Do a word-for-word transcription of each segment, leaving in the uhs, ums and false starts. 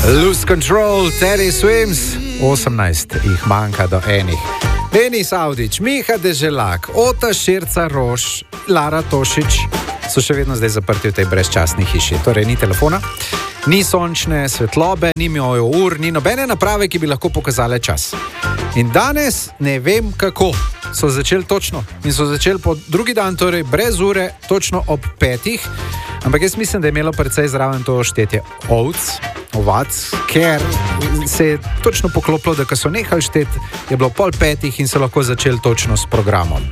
Lose Control, Terry Swims, osemnajst jih manjka do enih. Denis Avdić, Miha Deželak, Ota Širca Roš, Lara Tošič so še vedno zdaj zaprti v tej brezčasni hiši. Torej ni telefona, ni sončne svetlobe, ni mijo ur, ni nobene naprave, ki bi lahko pokazale čas. In danes ne vem kako so začeli točno. In so začeli po drugi dan, torej brez ure, točno ob petih. Ampak jaz mislim, da je imelo precej zraven to štetje ovc, ovac, ker se je točno poklopilo, da ko so nehali šteti, je bilo pol petih in so lahko začeli točno s programom.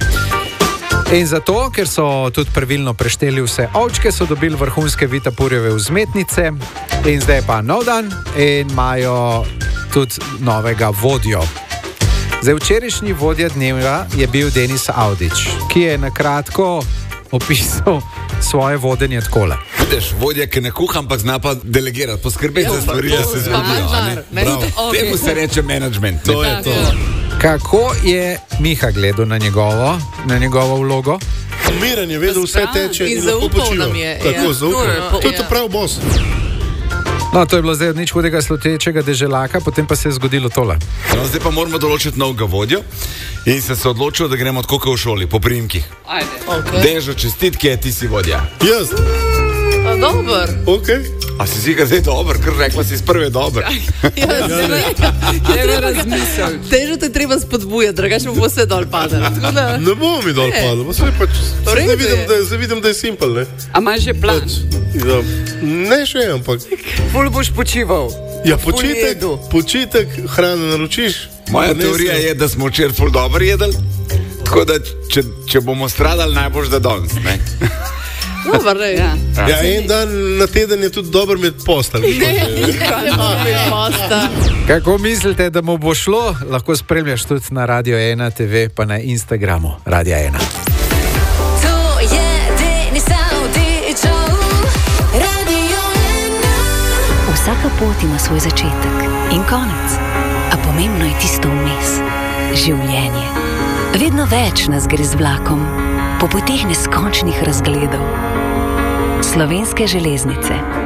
In zato, ker so tudi pravilno prešteli vse ovčke, so dobili vrhunske Vitapurjeve vzmetnice in zdaj pa nov dan in imajo tudi novega vodjo. Zdaj, včerajšnji vodja dneva je bil Denis Avdić, ki je nakratko opisal svoje vodenje takole. Vidiš, vodja, ki ne kuha, ampak zna pa delegirati, poskrbeti za stvari, da se zgodijo. Temu se reče management. To je to. Kako je Miha gledal na njegovo, na njegovo vlogo? Miren je vedel, vse teče in lahko počiva. Tako, zaupal. To je to prav boss. No, to je bilo zdaj od nič hudega slutečega Deželaka, potem pa se je zgodilo tole. No, zdaj pa moramo določiti novega vodjo in se se odločil, da gremo tako kot v šoli, po priimkih. Ajde. Okay. Dežo, čestitke, ti si vodja. Jaz. A dober. Ok. A si si ga zdaj dober, ker rekla si iz prve dober. Ja, treba razmisliti. Težo te treba spodbujati, drugače bo vse dol padalo. Da... Ne bo mi dol padalo, zdaj pač, zdaj vidim, da, zdaj vidim, da je simpel, ne? A imaš že plan? Ja, ne še, ampak... Ful boš počival. Ja, počitek, počitek, hrano naročiš. Moja teorija je, da smo včeraj ful dobro jedli, tako da če, če bomo stradali, najboljš da danes, ne? Dobar, ne, ja. Ja, en dan na teden je tudi dober med postelj. Ne, nikaj ne bo med postelj. Kako mislite, da mu bo šlo? Lahko spremljaš tudi na Radio ena te ve, pa na Instagramu Radio ena. To je Denis Avdićov, Radio ena. Vsaka pot ima svoj začetek in konec, a pomembno je tisto vmes. Življenje. Vedno več nas gre z vlakom, po poteh neskončnih razgledov. Slovenske železnice.